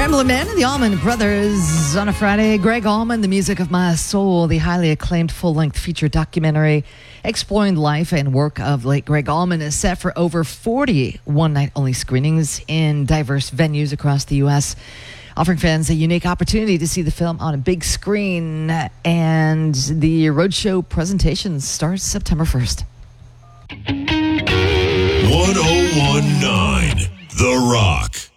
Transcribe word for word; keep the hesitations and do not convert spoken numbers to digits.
Trembling Man and the Allman Brothers on a Friday. Greg Allman, The Music of My Soul, the highly acclaimed full-length feature documentary exploring the life and work of late Greg Allman, is set for over forty one-night-only screenings in diverse venues across the U S, offering fans a unique opportunity to see the film on a big screen. And the roadshow presentation starts September first. one oh one point nine The Rock.